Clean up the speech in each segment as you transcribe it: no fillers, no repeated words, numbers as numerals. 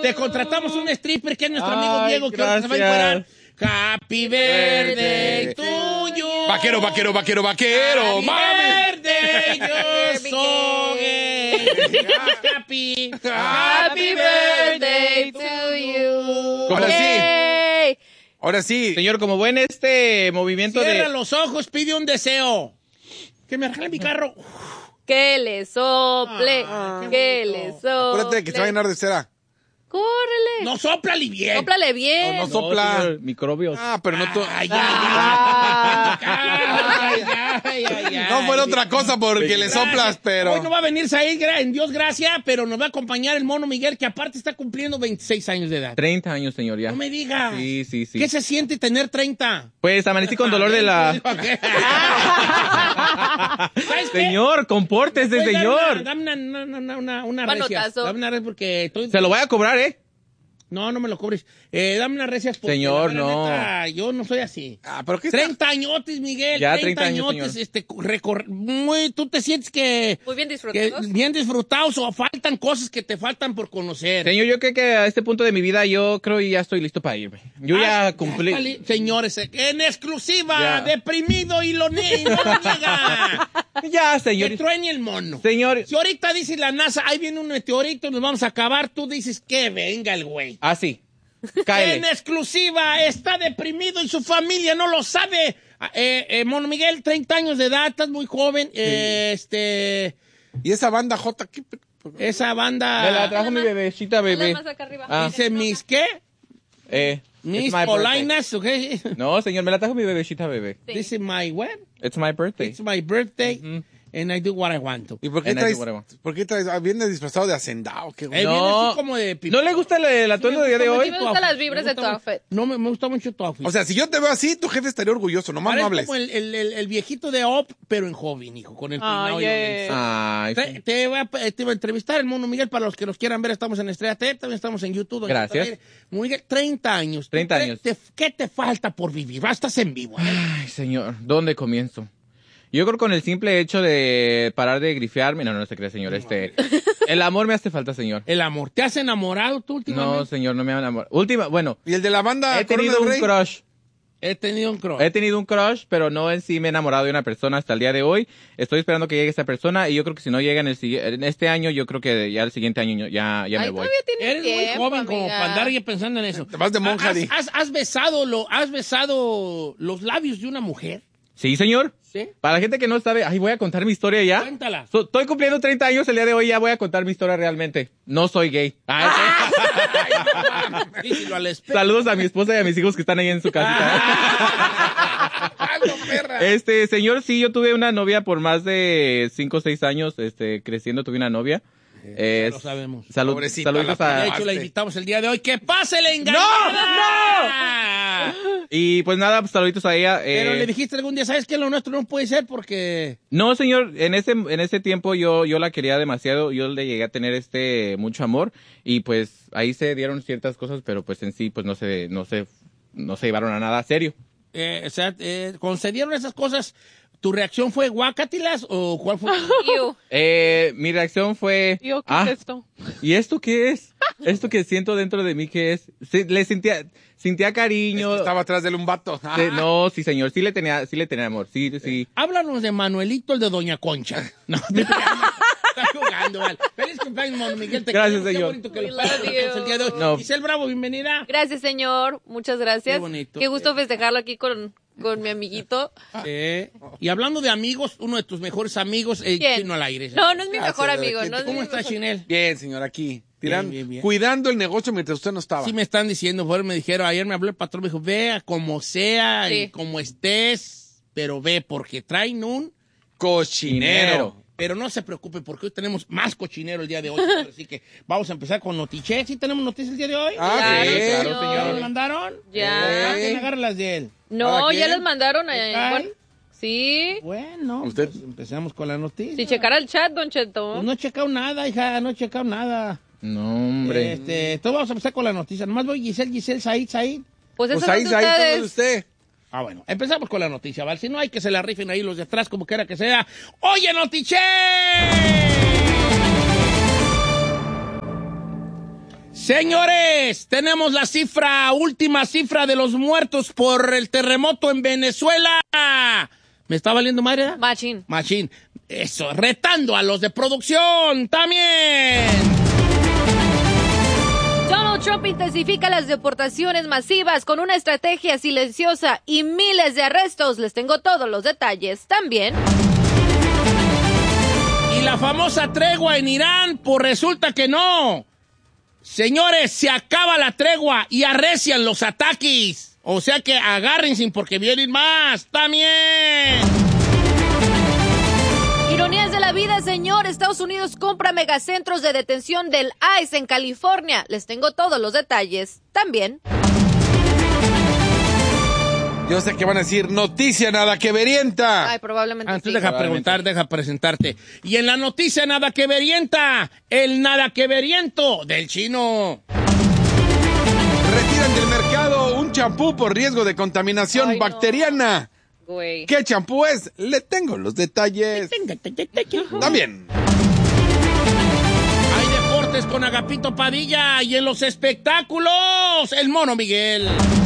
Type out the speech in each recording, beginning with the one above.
Te contratamos un stripper que es nuestro amigo Ay, Diego, que ahora se va a encuerar. Happy birthday to you. Vaquero, vaquero, vaquero, vaquero. Happy ¡Mami! birthday, yo soy Happy birthday to you. Ahora sí. Yay. Ahora sí. Señor, como buen movimiento Cierra de... los ojos, pide un deseo. Que me arregle mi carro. Que le sople, que le sople. Acuérdate que se va a llenar de cera. Córrele. No, sóplale bien. Sóplale bien. No, no sopla. señor, microbios. Ah, pero no... Ay, No fuera otra cosa porque le soplas, pero... Hoy no va a venir Said, en Dios gracias, pero nos va a acompañar el mono Miguel, que aparte está cumpliendo 26 años de edad. 30 años, señor, ya. No me digas. Sí, sí, sí. ¿Qué se siente tener 30? Pues amanecí con dolor de la... ¿Sabes qué? Señor, compórtese, Voy a dar señor. Dame una recia. Manotazo. Dame una recia porque estoy... Se lo voy a cobrar, ¿eh? No, no me lo cobres. Dame una recia. Señor, no. Neta, yo no soy así. Ah, pero ¿qué está? 30 añotes, Miguel. Ya, 30 30 años, añotes, tú te sientes que... Muy bien que disfrutados. bien disfrutados o faltan cosas que te faltan por conocer. Señor, yo creo que a este punto de mi vida yo creo que ya estoy listo para irme. Yo ya cumplí. Señores, en exclusiva, Ya. deprimido y no lo niega. Ya, Que señor. truene el mono. Señor. Si ahorita dice la NASA, ahí viene un meteorito y nos vamos a acabar, tú dices que venga el güey. Ah, sí. En Cáele. exclusiva, está deprimido y su familia no lo sabe. Mono Miguel, 30 años de edad, estás muy joven. ¿Y esa banda J? ¿Qué? Esa banda... Me la trajo mi bebecita, bebé. Más acá arriba. Ah. Dice mis, ¿qué? It's Mis my polainas, ¿ok? birthday. No, señor, me la trajo mi bebecita, bebé. Sí. Dice my what? It's my birthday. It's my birthday and I do what I want to. ¿Y por qué And I traes? do what I want. ¿Por qué traes? Viene disfrazado de hacendado. ¿Qué güey? Viene No. así como de ¿No le gusta el atuendo del día de Sí hoy? me gustan las vibras de tu outfit. No, me gusta mucho tu outfit. O sea, si yo te veo así, tu jefe estaría orgulloso. Nomás no Parece hables. como el viejito de Op, pero en joven, hijo, con el peinado y el- Ay, sí. Te voy a entrevistar el mono Miguel para los que nos quieran ver. Estamos en Estrella TV, también estamos en YouTube. Gracias. Miguel, 30 años. 30 años. ¿Qué te falta por vivir? Estás en vivo. Ay, señor, ¿dónde comienzo? Yo creo que con el simple hecho de parar de grifearme, no se cree, señor, el amor me hace falta, señor. El amor. ¿Te has enamorado tú últimamente? No, señor, no me han enamorado. Última, ¿Y el de la banda he Corona tenido del un Rey? crush. He tenido un crush. He tenido un crush, pero no en sí me he enamorado de una persona hasta el día de hoy. Estoy esperando que llegue esa persona y yo creo que si no llega en este año, yo creo que ya el siguiente año ya me Ay, voy. todavía tienes Eres muy tiempo, joven como amiga. para andar ya pensando en eso. Te vas de monja, di. ¿Has besado los labios de una mujer? Sí, señor. ¿Sí? Para la gente que no sabe, ay, voy a contar mi historia ya. Cuéntala. Estoy cumpliendo 30 años el día de hoy, ya voy a contar mi historia realmente. No soy gay. Díselo al espejo. Saludos a mi esposa y a mis hijos que están ahí en su casita. Algo, perra. Señor, sí, yo tuve una novia por más de 5 o 6 años, creciendo tuve una novia. Ya lo sabemos. Pobrecita, Saludos la De a... hecho, la invitamos el día de hoy. ¡Que pase la engañada! Y pues nada, pues saluditos a ella. Pero le dijiste algún día, ¿sabes qué? Lo nuestro no puede ser porque... No, señor, en ese tiempo yo la quería demasiado, yo le llegué a tener mucho amor y pues ahí se dieron ciertas cosas, pero pues en sí pues no se llevaron a nada serio. concedieron esas cosas. ¿Tu reacción fue guácatilas o cuál fue? Ew. Mi reacción fue... ¿Qué es esto? ¿Y esto qué es? ¿Esto que siento dentro de mí qué es? Le sentía cariño. Es que estaba atrás de él un vato. No, sí, señor, sí le tenía amor, sí. Háblanos de Manuelito, el de Doña Concha. No, está jugando, vale. Feliz cumpleaños, Mono Miguel. Gracias, queremos. Qué señor. bonito que We lo love pases you. el día de hoy. No. Giselle Bravo, bienvenida. Gracias, señor. Muchas gracias. Qué bonito. Qué gusto festejarlo aquí con mi amiguito. Y hablando de amigos, uno de tus mejores amigos, ¿Quién? Chino al aire. No, no es mi Gracias, mejor de amigo. repente. No es ¿Cómo mi está mejor- Chinel? Bien, señor, aquí. Bien. Cuidando el negocio mientras usted no estaba. Sí me están diciendo, me dijeron, ayer me habló el patrón, me dijo, vea como sea y Sí. como estés, pero ve, porque traen un Cochinero. Pero no se preocupe, porque hoy tenemos más cochinero el día de hoy. Así que vamos a empezar con Notiche. ¿Sí tenemos noticias el día de hoy? Ah, Claro, sí, señor. claro, ¿Ya señor. nos mandaron? Ya. ¿Quién agarra las de él? No, ¿Cada ya quien? las mandaron. ¿Ay? Bueno, sí. Bueno, ¿Usted? pues empezamos con la noticia. Si checara el chat, Don Cheto. Pues no he checado nada, hija, no he checado nada. No, hombre. Entonces vamos a empezar con la noticia. Nomás voy Giselle, Said. Pues eso Pues ahí, es de ahí, todo ustedes. de usted. Ah, bueno, empezamos con la noticia, ¿vale? Si no hay que se la rifen ahí los de atrás, como quiera que sea. ¡Oye, Notiche! Señores, tenemos la última cifra de los muertos por el terremoto en Venezuela. ¿Me está valiendo madre? Machín. Eso, retando a los de producción también. Donald Trump intensifica las deportaciones masivas con una estrategia silenciosa y miles de arrestos. Les tengo todos los detalles también. Y la famosa tregua en Irán, pues resulta que no. Señores, se acaba la tregua y arrecian los ataques. O sea que agárrense porque vienen más también. Ironías de la vida, señor. Estados Unidos compra megacentros de detención del ICE en California. Les tengo todos los detalles también. Yo sé que van a decir noticia nada que verienta. Ay, probablemente Antes sí. deja presentarte. Y en la noticia nada que verienta, el nada que veriento del chino. Retiran del mercado un champú por riesgo de contaminación Ay, no. bacteriana. Güey. ¿Qué champú es? Le tengo los detalles. También. Hay deportes con Agapito Padilla y en los espectáculos, el Mono Miguel.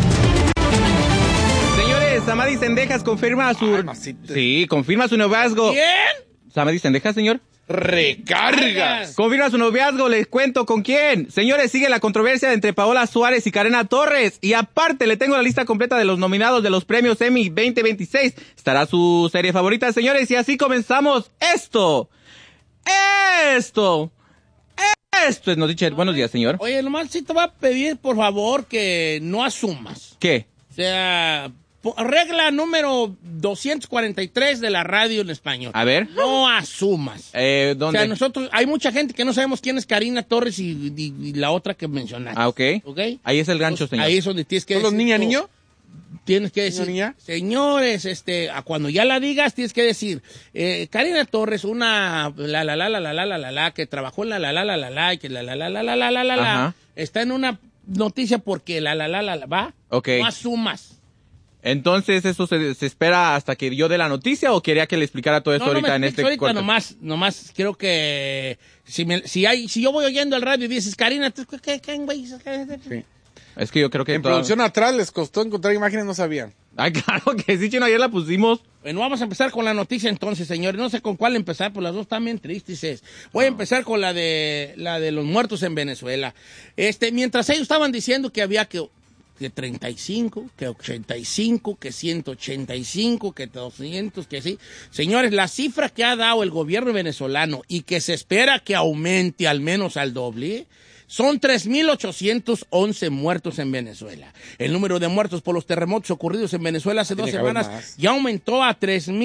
Señores, Samadhi Sendejas confirma su... Sí, confirma su noviazgo. ¿Quién? Samadhi Sendejas, señor. Recargas. Confirma su noviazgo, les cuento con quién. Señores, sigue la controversia entre Paola Suárez y Karena Torres. Y aparte, le tengo la lista completa de los nominados de los premios Emmy 2026. Estará su serie favorita, señores. Y así comenzamos esto. Esto es noticia. Buenos días, señor. Oye, nomás sí te va a pedir, por favor, que no asumas. ¿Qué? O sea, regla número 243 de la radio en español. A ver. No asumas. ¿Dónde? O sea, nosotros, hay mucha gente que no sabemos quién es Karina Torres y la otra que mencionaste. Ah, ok. ¿Ok? Ahí es el gancho, señor. Ahí es donde tienes que ¿Todos decir. niña, niño? Tienes que decir, ¿Niña? señores, cuando ya la digas, tienes que decir, Karina Torres, una que trabajó en y que Ajá. está en una noticia porque ¿va? Ok. No asumas. Entonces, ¿eso se espera hasta que yo dé la noticia o quería que le explicara todo esto ahorita en este ahorita corte? nomás creo que si yo voy oyendo el radio y dices, Karina, ¿qué güey? Sí. Es que yo creo que... En producción atrás les costó encontrar imágenes, no sabían. Ay, claro que sí, chino, ayer la pusimos. Bueno, vamos a empezar con la noticia entonces, señores. No sé con cuál empezar, pues las dos están bien tristes. Voy a empezar con la de los muertos en Venezuela. Mientras ellos estaban diciendo que había que 35, que 85, que 185, que 200, que sí. Señores, la cifra que ha dado el gobierno venezolano y que se espera que aumente al menos al doble, son 3,811 muertos en Venezuela. El número de muertos por los terremotos ocurridos en Venezuela hace 2 semanas ya aumentó a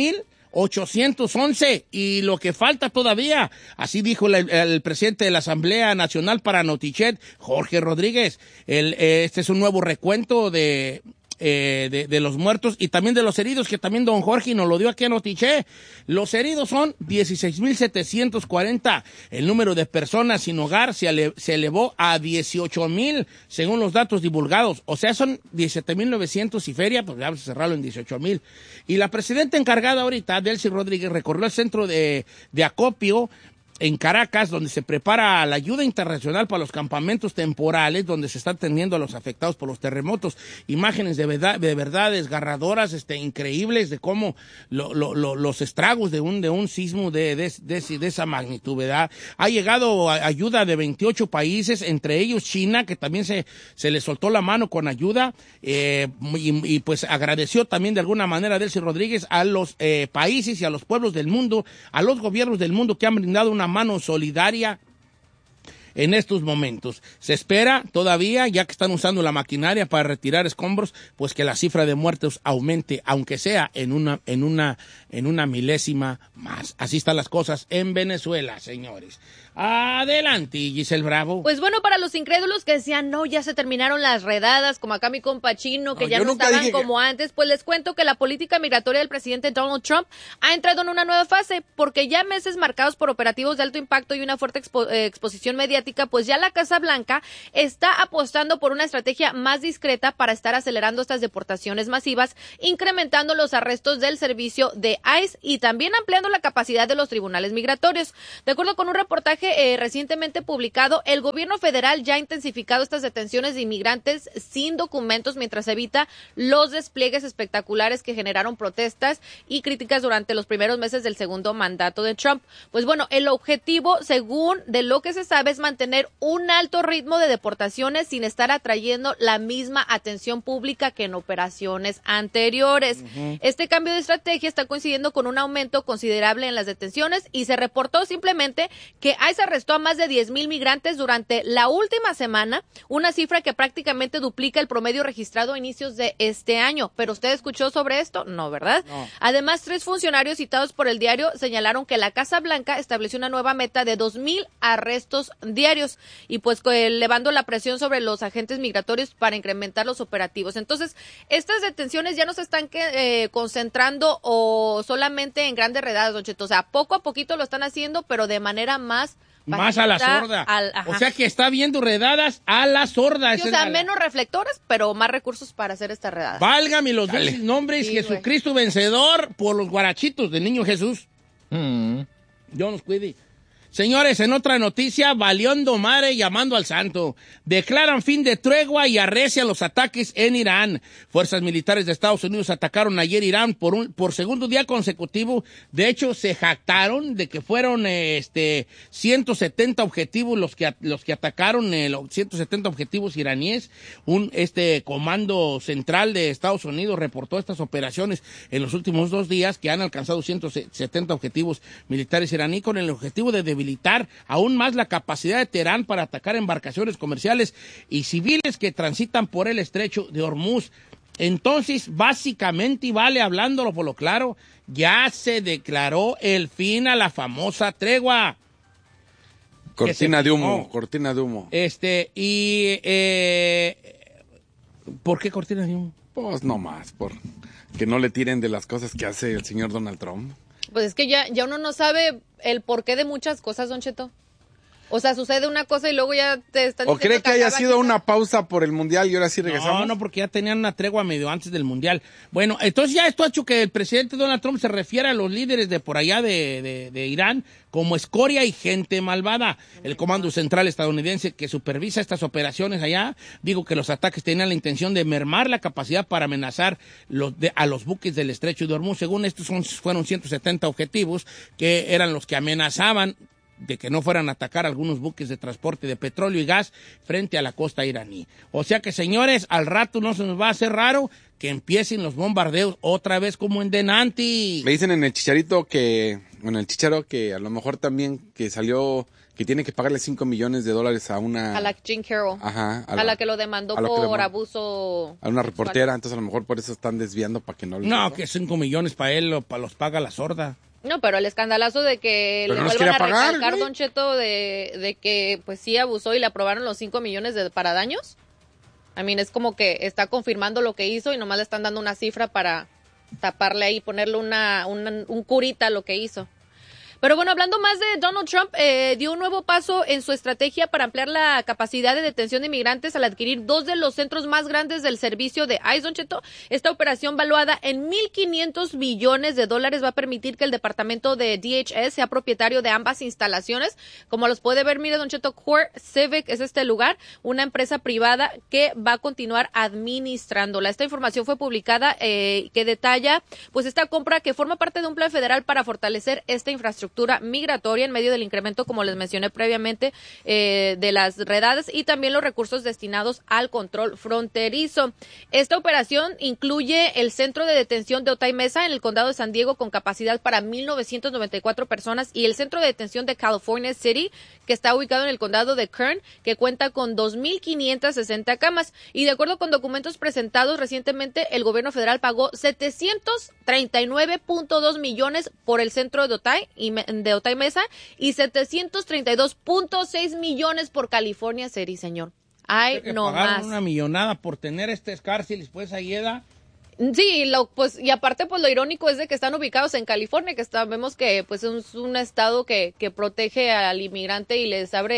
3,811 y lo que falta todavía, así dijo el presidente de la Asamblea Nacional para Notichet, Jorge Rodríguez. Este es un nuevo recuento de los muertos y también de los heridos, que también don Jorge nos lo dio aquí a Notiché. Los heridos son 16,740. El número de personas sin hogar se elevó a 18,000, según los datos divulgados. O sea, son 17,900 y feria, pues vamos a cerrarlo en 18,000. Y la presidenta encargada ahorita, Delcy Rodríguez, recorrió el centro de acopio en Caracas, donde se prepara la ayuda internacional para los campamentos temporales, donde se está atendiendo a los afectados por los terremotos. Imágenes de verdad desgarradoras, increíbles, de cómo los estragos de un sismo de esa magnitud, ¿verdad? Ha llegado ayuda de 28 países, entre ellos China, que también se le soltó la mano con ayuda, y pues agradeció también de alguna manera a Delcy Rodríguez a los países y a los pueblos del mundo, a los gobiernos del mundo que han brindado una mano solidaria en estos momentos. Se espera todavía, ya que están usando la maquinaria para retirar escombros, pues que la cifra de muertos aumente, aunque sea en una milésima más. Así están las cosas en Venezuela, señores. Adelante, Giselle Bravo. Pues bueno, para los incrédulos que decían, no, ya se terminaron las redadas, como acá mi compa Chino, que ya no estaban como antes, pues les cuento que la política migratoria del presidente Donald Trump ha entrado en una nueva fase, porque ya meses marcados por operativos de alto impacto y una fuerte exposición mediática, pues ya la Casa Blanca está apostando por una estrategia más discreta para estar acelerando estas deportaciones masivas, incrementando los arrestos del servicio de ICE y también ampliando la capacidad de los tribunales migratorios. De acuerdo con un reportaje reportaje recientemente publicado, el gobierno federal ya ha intensificado estas detenciones de inmigrantes sin documentos mientras evita los despliegues espectaculares que generaron protestas y críticas durante los primeros meses del segundo mandato de Trump. Pues bueno, el objetivo, según de lo que se sabe, es mantener un alto ritmo de deportaciones sin estar atrayendo la misma atención pública que en operaciones anteriores. Este cambio de estrategia está coincidiendo con un aumento considerable en las detenciones y se reportó simplemente que ICE arrestó a más de 10,000 migrantes durante la última semana, una cifra que prácticamente duplica el promedio registrado a inicios de este año. ¿Pero usted escuchó sobre esto? No, ¿verdad? No. Además, 3 funcionarios citados por el diario señalaron que la Casa Blanca estableció una nueva meta de 2,000 arrestos diarios y pues elevando la presión sobre los agentes migratorios para incrementar los operativos. Entonces, estas detenciones ya no se están concentrando o solamente en grandes redadas, Don Cheto. O sea, poco a poquito lo están haciendo, pero de manera más a la sorda. O sea que está viendo redadas a la sorda. Sí, o sea, menos reflectores, pero más recursos para hacer esta redada. Válgame los dulces nombres, sí, Jesucristo vencedor por los guarachitos del niño Jesús. Dios nos cuide. Señores, en otra noticia, valiendo madre llamando al santo. Declaran fin de tregua y arrecian los ataques en Irán. Fuerzas militares de Estados Unidos atacaron ayer Irán por segundo día consecutivo. De hecho, se jactaron de que fueron 170 objetivos los que atacaron, 170 objetivos iraníes. Un comando central de Estados Unidos reportó estas operaciones en los últimos 2 días que han alcanzado 170 objetivos militares iraníes con el objetivo de debilitar aún más la capacidad de Teherán para atacar embarcaciones comerciales y civiles que transitan por el estrecho de Hormuz. Entonces, básicamente, y vale hablándolo por lo claro, ya se declaró el fin a la famosa tregua. Cortina de humo. ¿Por qué cortina de humo? Pues no más, por que no le tiren de las cosas que hace el señor Donald Trump. Pues es que ya uno no sabe el porqué de muchas cosas, Don Cheto. O sea, sucede una cosa y luego ya te están diciendo. ¿O cree que haya sido una pausa por el Mundial y ahora sí regresamos? No, porque ya tenían una tregua medio antes del Mundial. Bueno, entonces ya esto ha hecho que el presidente Donald Trump se refiera a los líderes de por allá de Irán como escoria y gente malvada. El Comando Central estadounidense que supervisa estas operaciones allá, dijo que los ataques tenían la intención de mermar la capacidad para amenazar a los buques del estrecho de Hormuz. Según estos fueron 170 objetivos que eran los que amenazaban de que no fueran a atacar algunos buques de transporte de petróleo y gas frente a la costa iraní. O sea que, señores, al rato no se nos va a hacer raro que empiecen los bombardeos otra vez como en Denanti. Me dicen en el Chicharito que a lo mejor también que salió que tiene que pagarle $5 millones a una... A la Jean Carroll. Ajá. A la que lo demandó por abuso... A una reportera, entonces a lo mejor por eso están desviando para que no... No, que 5 millones para él los paga la sorda. No, pero el escandalazo de que le vuelvan a recalcar, Don Cheto, de que pues sí abusó y le aprobaron los 5 millones para daños. I mean, es como que está confirmando lo que hizo y nomás le están dando una cifra para taparle ahí, ponerle un curita a lo que hizo. Pero bueno, hablando más de Donald Trump, dio un nuevo paso en su estrategia para ampliar la capacidad de detención de inmigrantes al adquirir 2 de los centros más grandes del servicio de ICE, Don Cheto. Esta operación, valuada en $1,500 millones, va a permitir que el departamento de DHS sea propietario de ambas instalaciones. Como los puede ver, mire, Don Cheto, Core Civic es este lugar, una empresa privada que va a continuar administrándola. Esta información fue publicada que detalla pues esta compra que forma parte de un plan federal para fortalecer esta infraestructura migratoria en medio del incremento, como les mencioné previamente, de las redadas y también los recursos destinados al control fronterizo. Esta operación incluye el centro de detención de Otay Mesa en el condado de San Diego con capacidad para 1,994 personas y el centro de detención de California City, que está ubicado en el condado de Kern, que cuenta con 2,560 camas. Y de acuerdo con documentos presentados recientemente, el gobierno federal pagó $739.2 millones por el centro de Otay Mesa y 732.6 millones por California City, señor. Ay, no más. Pagaron una millonada por tener cárcel después ayeda. Sí, y aparte pues lo irónico es de que están ubicados en California, que sabemos que pues es un estado que protege al inmigrante y les da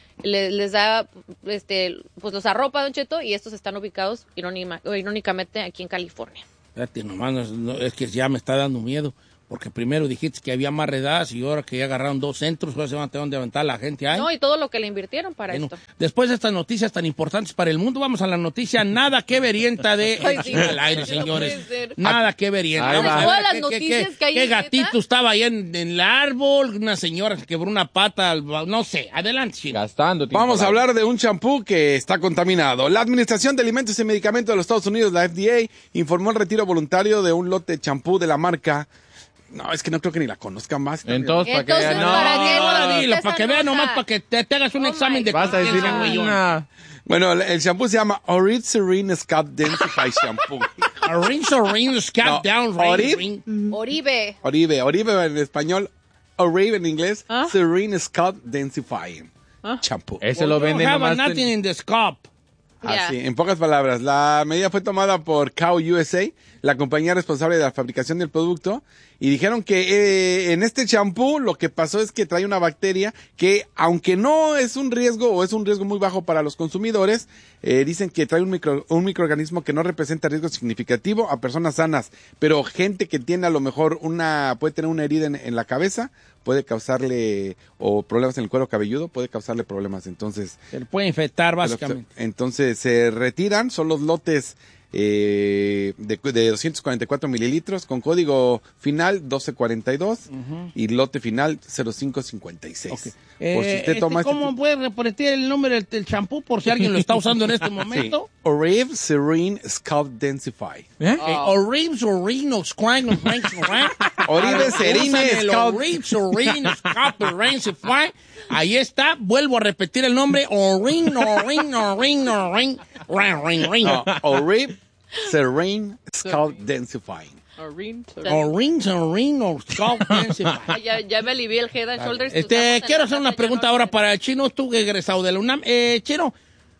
pues los arropa, Don Cheto, y estos están ubicados irónicamente aquí en California. Fíjate nomás, es que ya me está dando miedo. Porque primero dijiste que había más redadas y ahora que ya agarraron 2 centros, pues se van a tener donde aventar la gente ahí. No, y todo lo que le invirtieron para esto. Después de estas noticias tan importantes para el mundo, vamos a la noticia nada que verienta de al aire, señores. Nada que verienta. Vamos a ver las noticias que hay ¿Qué en gatito estaba ahí en el árbol? Una señora que quebró una pata, no sé. Adelante, Chino. Gastando tiempo. Vamos a hablar de un champú que está contaminado. La Administración de Alimentos y Medicamentos de los Estados Unidos, la FDA, informó el retiro voluntario de un lote de champú de la marca. No, es que no creo que ni la conozcan más. Entonces, para que vean. Para que vean nomás, para que te hagas un examen de vas a decir una. Bueno, el shampoo se llama Oribe Serene Scalp Densify Shampoo. Oribe Serene Scalp Down. Oribe. Oribe en español, Oribe en inglés, Serene Scalp Densifying Shampoo. Ese lo venden nomás. Nothing in the scalp. Así, en pocas palabras, la medida fue tomada por Cow USA, la compañía responsable de la fabricación del producto, y dijeron que en este champú lo que pasó es que trae una bacteria que, aunque no es un riesgo o es un riesgo muy bajo para los consumidores, dicen que trae un microorganismo que no representa riesgo significativo a personas sanas, pero gente que tiene a lo mejor puede tener una herida en la cabeza, puede causarle, o problemas en el cuero cabelludo, puede causarle problemas. Entonces, se le puede infectar básicamente. Entonces se retiran, son los lotes de 244 mililitros con código final 1242 y lote final 0556. Okay. Por si usted toma ¿Cómo puede repetir el nombre del champú por si alguien lo está usando en este momento? Sí. Oribe Serene Scalp Densify. Oribe Serene Scalp Densify. Ahí está. Vuelvo a repetir el nombre. Oribe Serene Scalp Densify. Ya me alivié el Head and Shoulders. Quiero hacer una pregunta ahora para el Chino, tú que egresado de la UNAM. Chino,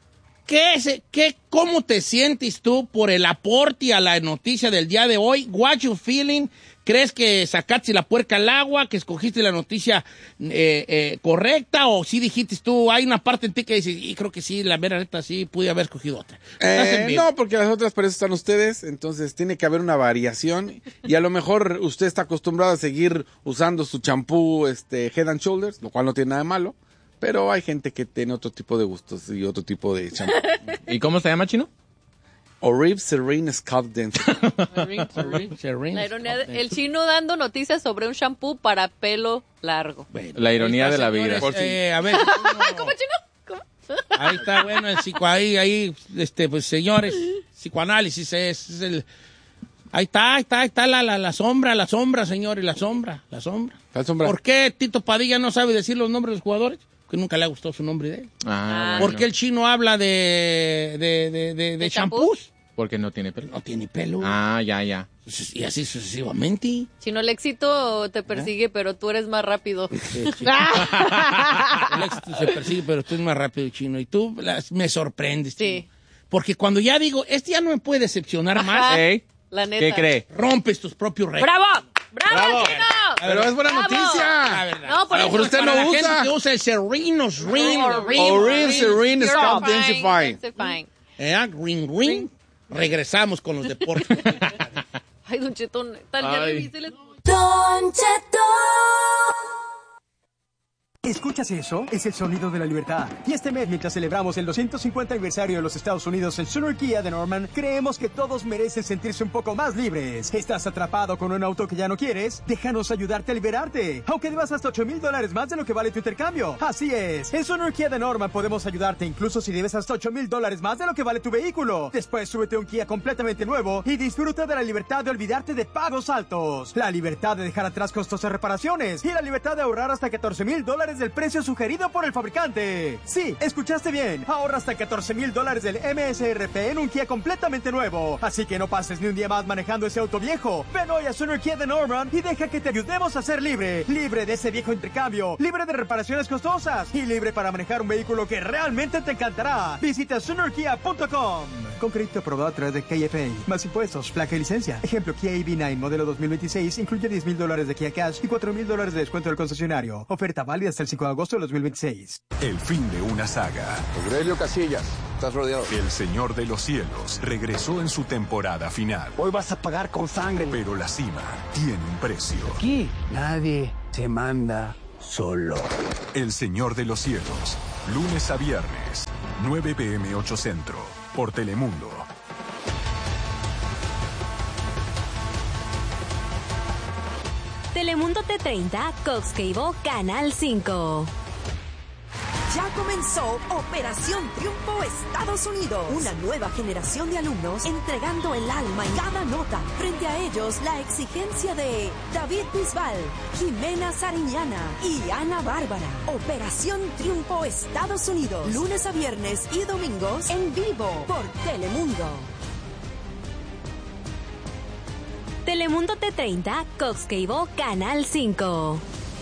¿cómo te sientes tú por el aporte a la noticia del día de hoy? What you feeling? ¿Crees que sacaste la puerca al agua, que escogiste la noticia correcta, o sí dijiste tú, hay una parte en ti que dices, y creo que sí, la mera neta, sí, pude haber escogido otra? No, porque las otras para eso están ustedes, entonces tiene que haber una variación, y a lo mejor usted está acostumbrado a seguir usando su champú Head and Shoulders, lo cual no tiene nada de malo, pero hay gente que tiene otro tipo de gustos y otro tipo de champú. ¿Y cómo se llama, Chino? Oribe Serene Scalp Densify. La ironía el Chino dando noticias sobre un shampoo para pelo largo. Bueno, la ironía de la vida. A ver, ¿Cómo, Chino? ¿Cómo? Ahí está, bueno, el pues señores, psicoanálisis es el... Ahí está la sombra, señores, la sombra. ¿Por qué Tito Padilla no sabe decir los nombres de los jugadores? Porque nunca le ha gustado su nombre de él. ¿Por qué el Chino habla de shampoos? Porque no tiene pelo. No tiene pelo. Ya. Y así sucesivamente. Chino, el éxito te persigue, pero tú eres más rápido. El éxito se persigue, pero tú eres más rápido, Chino. Y tú me sorprendes, Chino. Sí. Porque cuando ya digo, ya no me puede decepcionar más. La neta. ¿Qué cree? Rompes tus propios récords. ¡Bravo, Chino! Pero es buena noticia. No, a lo mejor usted no la usa. Gente que usa el Serene Oribe Serene Scalp Densify. Ring. Regresamos con los deportes. Ay, Don Cheto, tal ya me viste. Don Cheto. ¿Escuchas eso? Es el sonido de la libertad. Y este mes, mientras celebramos el 250 aniversario de los Estados Unidos en Sooner Kia de Norman, creemos que todos merecen sentirse un poco más libres. ¿Estás atrapado con un auto que ya no quieres? Déjanos ayudarte a liberarte, aunque debas hasta $8,000 más de lo que vale tu intercambio. Así es, en Sooner Kia de Norman podemos ayudarte incluso si debes hasta $8,000 más de lo que vale tu vehículo. Después súbete a un Kia completamente nuevo y disfruta de la libertad de olvidarte de pagos altos, la libertad de dejar atrás costosas reparaciones y la libertad de ahorrar hasta $14,000 del precio sugerido por el fabricante. Sí, escuchaste bien. Ahorra hasta $14,000 del MSRP en un Kia completamente nuevo. Así que no pases ni un día más manejando ese auto viejo. Ven hoy a Sooner Kia de Norman y deja que te ayudemos a ser libre. Libre de ese viejo intercambio. Libre de reparaciones costosas. Y libre para manejar un vehículo que realmente te encantará. Visita SoonerKia.com. Con crédito aprobado a través de KFA. Más impuestos, placa y licencia. Ejemplo, Kia EV9 modelo 2026 incluye $10,000 de Kia Cash y $4,000 de descuento del concesionario. Oferta válida hasta el 5 de agosto de 2026. El fin de una saga. Aurelio Casillas, estás rodeado. El Señor de los Cielos regresó en su temporada final. Hoy vas a pagar con sangre. Pero la cima tiene un precio. Aquí nadie se manda solo. El Señor de los Cielos, lunes a viernes, 9 p.m. 8 Centro, por Telemundo. Telemundo T30, Cox Cable, Canal 5. Ya comenzó Operación Triunfo Estados Unidos. Una nueva generación de alumnos entregando el alma en cada nota. Frente a ellos, la exigencia de David Bisbal, Jimena Sariñana y Ana Bárbara. Operación Triunfo Estados Unidos. Lunes a viernes y domingos en vivo por Telemundo. Telemundo T30, Cox Cable, Canal 5.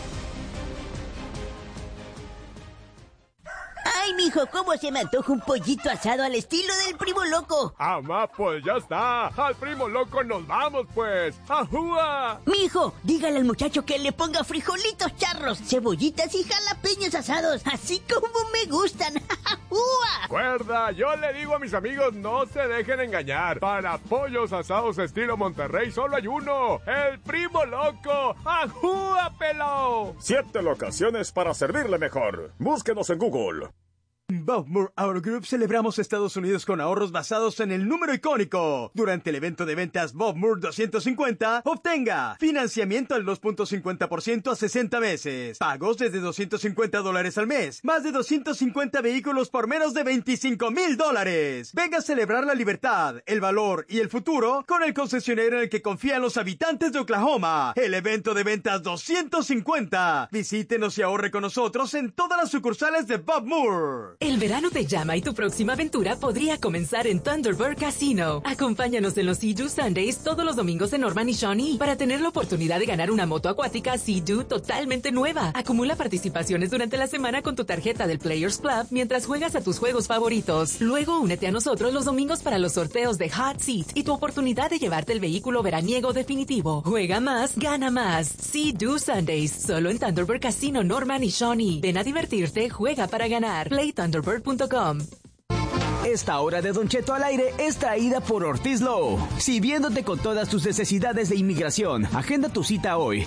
Ay, mijo, ¿cómo se me antoja un pollito asado al estilo del Primo Loco? ¡Amá, pues ya está! ¡Al Primo Loco nos vamos, pues! ¡Ajúa! Mijo, dígale al muchacho que le ponga frijolitos charros, cebollitas y jalapeños asados, así como me gustan. ¡Ajúa! ¡Cuerda! Yo le digo a mis amigos, no se dejen engañar. Para pollos asados estilo Monterrey solo hay uno. ¡El Primo Loco! ¡Ajúa, pelao! 7 locaciones para servirle mejor. Búsquenos en Google. Bob Moore Auto Group celebramos Estados Unidos con ahorros basados en el número icónico. Durante el evento de ventas Bob Moore 250, obtenga financiamiento al 2.50% a 60 meses, pagos desde $250 al mes, más de 250 vehículos por menos de $25,000. Venga a celebrar la libertad, el valor y el futuro con el concesionario en el que confían los habitantes de Oklahoma. El evento de ventas 250. Visítenos y ahorre con nosotros en todas las sucursales de Bob Moore. El verano te llama y tu próxima aventura podría comenzar en Thunderbird Casino. Acompáñanos en los Sea-Doo Sundays todos los domingos en Norman y Shawnee para tener la oportunidad de ganar una moto acuática Sea-Doo totalmente nueva. Acumula participaciones durante la semana con tu tarjeta del Players Club mientras juegas a tus juegos favoritos. Luego únete a nosotros los domingos para los sorteos de Hot Seat y tu oportunidad de llevarte el vehículo veraniego definitivo. Juega más, gana más. Sea-Doo Sundays, solo en Thunderbird Casino, Norman y Shawnee. Ven a divertirte, juega para ganar. Thunderbird.com. Esta hora de Don Cheto al aire es traída por Ortiz Law. Sirviéndote con todas tus necesidades de inmigración. Agenda tu cita hoy.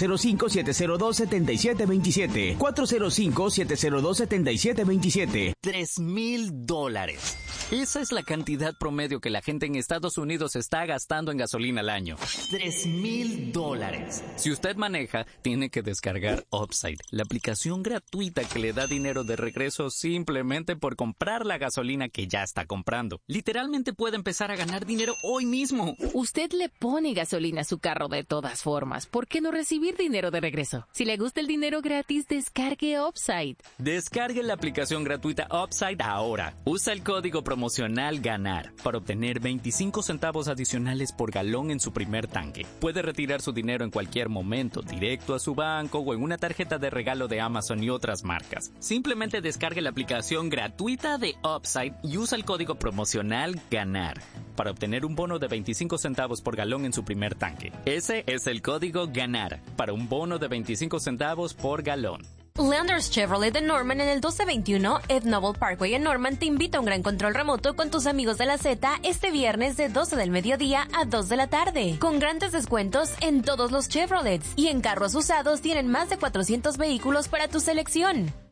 405-702-7727. 405-702-7727. $3,000. Esa es la cantidad promedio que la gente en Estados Unidos está gastando en gasolina al año. $3,000. Si usted maneja, tiene que descargar Upside, la aplicación gratuita que le da dinero de regreso simplemente por comprar la gasolina que ya está comprando. Literalmente puede empezar a ganar dinero hoy mismo. Usted le pone gasolina a su carro de todas formas. ¿Por qué no recibir dinero de regreso? Si le gusta el dinero gratis, descargue Upside. Descargue la aplicación gratuita Upside ahora. Usa el código promocional GANAR para obtener 25 centavos adicionales por galón en su primer tanque. Puede retirar su dinero en cualquier momento, directo a su banco o en una tarjeta de regalo de Amazon y otras marcas. Simplemente descargue la aplicación gratuita de Upside y usa el código promocional GANAR para obtener un bono de 25 centavos por galón en su primer tanque. Ese es el código GANAR para un bono de 25 centavos por galón. Landers Chevrolet de Norman en el 1221 Ed Noble Parkway en Norman te invita a un gran control remoto con tus amigos de la Z este viernes de 12 del mediodía a 2 de la tarde, con grandes descuentos en todos los Chevrolets y en carros usados tienen más de 400 vehículos para tu selección.